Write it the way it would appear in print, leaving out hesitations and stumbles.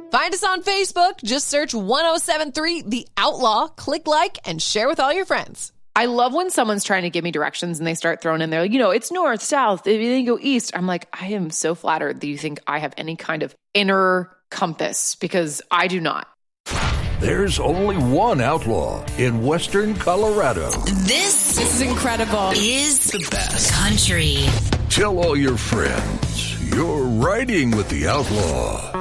Find us on Facebook. Just search 1073 The Outlaw. Click like and share with all your friends. I love when someone's trying to give me directions and they start throwing in there, like, it's north, south, if you go east. I'm like, I am so flattered that you think I have any kind of inner compass, because I do not. There's only one outlaw in Western Colorado. This is incredible. Is the best country. Tell all your friends you're riding with the outlaw.